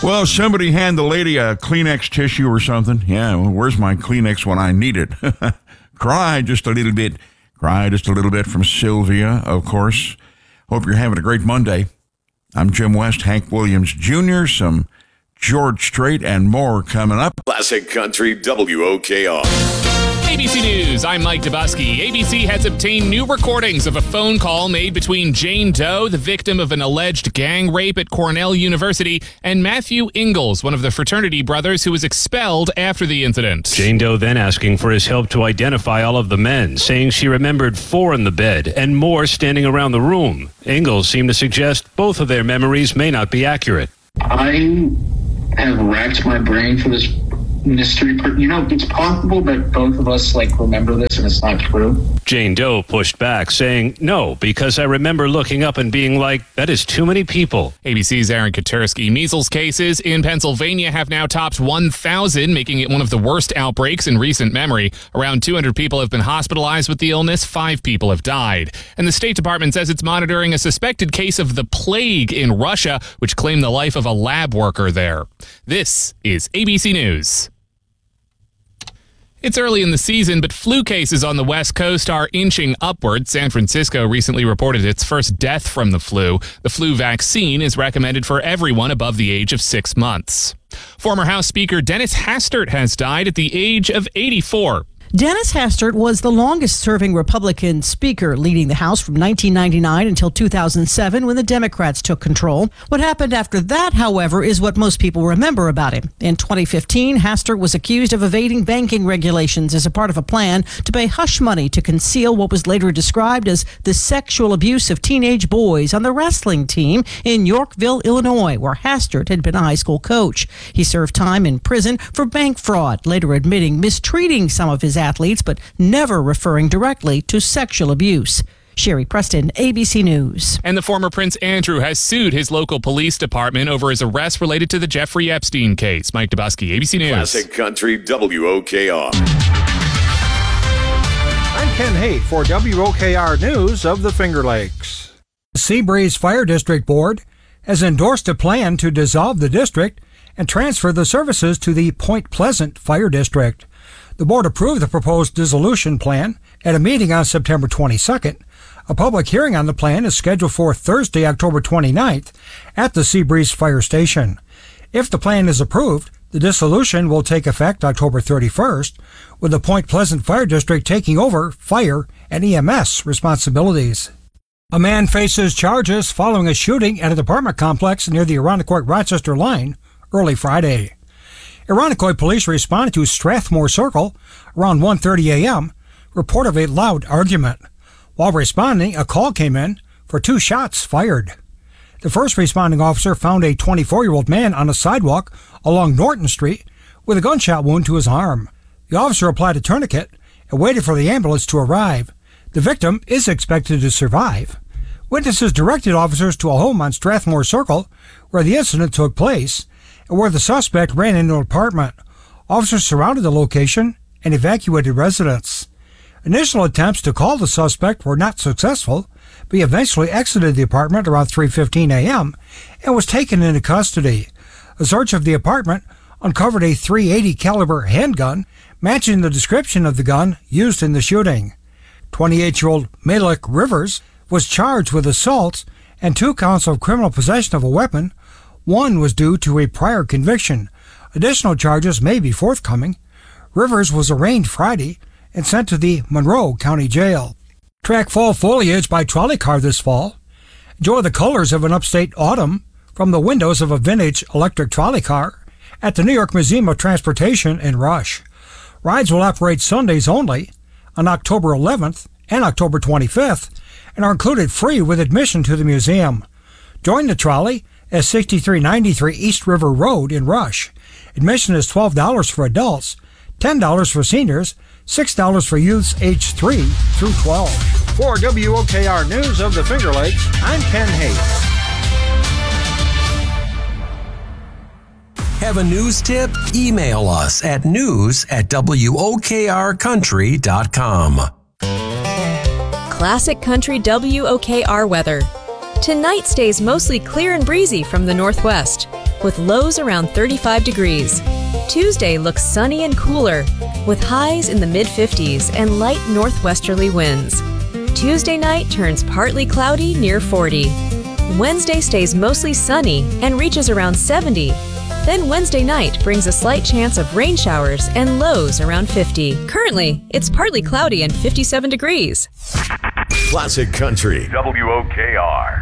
Well, somebody hand the lady a Kleenex tissue or something. Yeah, well, where's my Kleenex when I need it? Cry just a little bit. Cry just a little bit from Sylvia, of course. Hope you're having a great Monday. I'm Jim West, Hank Williams Jr., some George Strait, and more coming up. Classic Country WOKR. ABC News, I'm Mike Dubusky. ABC has obtained new recordings of a phone call made between Jane Doe, the victim of an alleged gang rape at Cornell University, and Matthew Ingalls, one of the fraternity brothers who was expelled after the incident. Jane Doe then asking for his help to identify all of the men, saying she remembered 4 in the bed and more standing around the room. Ingalls seemed to suggest both of their memories may not be accurate. I have racked my brain for this mystery. It's possible that both of us remember this and it's not true. Jane Doe pushed back, saying, "No, because I remember looking up and being like, that is too many people." ABC's Aaron Katersky. Measles cases in Pennsylvania have now topped 1,000, making it one of the worst outbreaks in recent memory. Around 200 people have been hospitalized with the illness. 5 people have died. And the State Department says it's monitoring a suspected case of the plague in Russia, which claimed the life of a lab worker there. This is ABC News. It's early in the season, but flu cases on the West Coast are inching upward. San Francisco recently reported its first death from the flu. The flu vaccine is recommended for everyone above the age of 6 months. Former House Speaker Dennis Hastert has died at the age of 84. Dennis Hastert was the longest-serving Republican speaker, leading the House from 1999 until 2007 when the Democrats took control. What happened after that, however, is what most people remember about him. In 2015, Hastert was accused of evading banking regulations as a part of a plan to pay hush money to conceal what was later described as the sexual abuse of teenage boys on the wrestling team in Yorkville, Illinois, where Hastert had been a high school coach. He served time in prison for bank fraud, later admitting mistreating some of his athletes, but never referring directly to sexual abuse. Sherry Preston, ABC News. And the former Prince Andrew has sued his local police department over his arrest related to the Jeffrey Epstein case. Mike Dubusky, ABC News. Classic Country WOKR. I'm Ken Haight for WOKR News of the Finger Lakes. The Seabreeze Fire District Board has endorsed a plan to dissolve the district and transfer the services to the Point Pleasant Fire District. The board approved the proposed dissolution plan at a meeting on September 22nd. A public hearing on the plan is scheduled for Thursday, October 29th at the Seabreeze Fire Station. If the plan is approved, the dissolution will take effect October 31st, with the Point Pleasant Fire District taking over fire and EMS responsibilities. A man faces charges following a shooting at an apartment complex near the Irondequoit-Rochester line early Friday. Irondequoit police responded to Strathmore Circle around 1:30 a.m., report of a loud argument. While responding, a call came in for 2 shots fired. The first responding officer found a 24-year-old man on a sidewalk along Norton Street with a gunshot wound to his arm. The officer applied a tourniquet and waited for the ambulance to arrive. The victim is expected to survive. Witnesses directed officers to a home on Strathmore Circle where the incident took place and where the suspect ran into an apartment. Officers surrounded the location and evacuated residents. Initial attempts to call the suspect were not successful, but he eventually exited the apartment around 3:15 a.m. and was taken into custody. A search of the apartment uncovered a .380 caliber handgun matching the description of the gun used in the shooting. 28-year-old Malik Rivers was charged with assault and 2 counts of criminal possession of a weapon. One was due to a prior conviction. Additional charges may be forthcoming. Rivers was arraigned Friday and sent to the Monroe County Jail. Track fall foliage by trolley car this fall. Enjoy the colors of an upstate autumn from the windows of a vintage electric trolley car at the New York Museum of Transportation in Rush. Rides will operate Sundays only on October 11th and October 25th and are included free with admission to the museum. Join the trolley at 6393 East River Road in Rush. Admission is $12 for adults, $10 for seniors, $6 for youths aged 3 through 12. For WOKR News of the Finger Lakes, I'm Ken Haight. Have a news tip? Email us at news@wokrcountry.com. Classic Country WOKR weather. Tonight stays mostly clear and breezy from the northwest. with lows around 35 degrees. Tuesday looks sunny and cooler, with highs in the mid-50s and light northwesterly winds. Tuesday night turns partly cloudy near 40. Wednesday stays mostly sunny and reaches around 70. Then Wednesday night brings a slight chance of rain showers and lows around 50. Currently, it's partly cloudy and 57 degrees. Classic Country. WOKR.